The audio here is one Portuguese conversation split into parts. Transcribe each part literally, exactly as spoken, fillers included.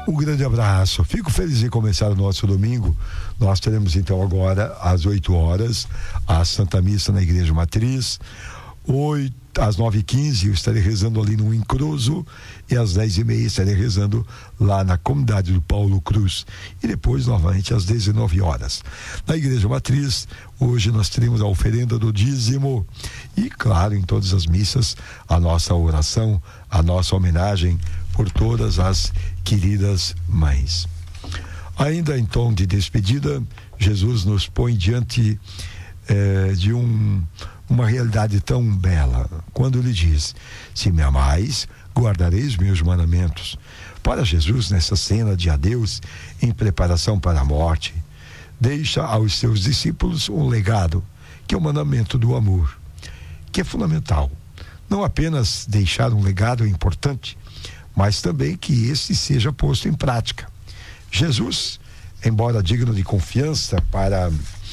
Um grande abraço. Fico feliz em começar o nosso domingo. Nós teremos então agora às oito horas a Santa Missa na Igreja Matriz. oito, às nove e quinze eu estarei rezando ali no Incroso, e às dez e meia estarei rezando lá na comunidade do Paulo Cruz, e depois novamente às dezenove horas na Igreja Matriz. Hoje nós teremos a oferenda do dízimo e, claro, em todas as missas a nossa oração, a nossa homenagem por todas as queridas mães. Ainda em tom de despedida, Jesus nos põe diante eh, de um uma realidade tão bela, quando ele diz: se me amais, guardareis meus mandamentos. Para Jesus, nessa cena de adeus em preparação para a morte, deixa aos seus discípulos um legado, que é o mandamento do amor, que é fundamental. Não apenas deixar um legado é importante, mas também que esse seja posto em prática. Jesus, embora digno de confiança para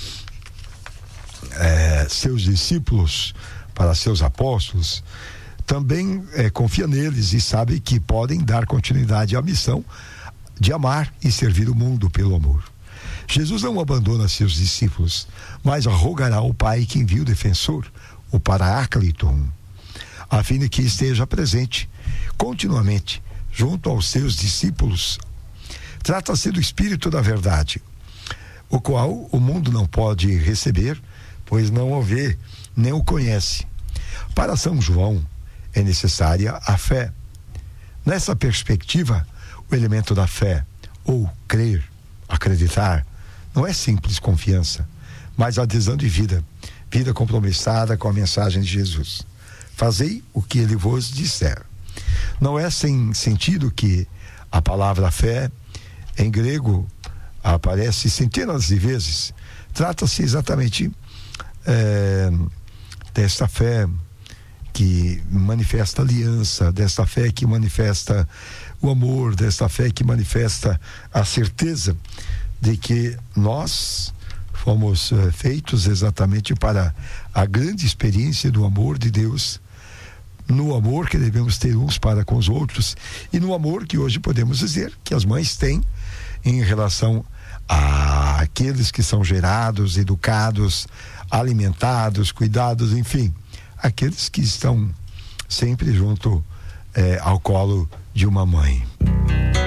É, seus discípulos, para seus apóstolos, também é, confia neles e sabe que podem dar continuidade à missão de amar e servir o mundo pelo amor. Jesus não abandona seus discípulos, mas rogará ao Pai que envie o defensor, o Paráclito, a fim de que esteja presente continuamente junto aos seus discípulos. Trata-se do Espírito da Verdade, o qual o mundo não pode receber, pois não o vê, nem o conhece. Para São João é necessária a fé. Nessa perspectiva, o elemento da fé, ou crer, acreditar, não é simples confiança, mas adesão de vida, vida compromissada com a mensagem de Jesus. Fazei o que ele vos disser. Não é sem sentido que a palavra fé, em grego, aparece centenas de vezes. Trata-se exatamente É, desta fé que manifesta aliança, desta fé que manifesta o amor, desta fé que manifesta a certeza de que nós fomos uh, feitos exatamente para a grande experiência do amor de Deus, no amor que devemos ter uns para com os outros, e no amor que hoje podemos dizer que as mães têm em relação àqueles que são gerados, educados, alimentados, cuidados, enfim, aqueles que estão sempre junto eh, ao colo de uma mãe.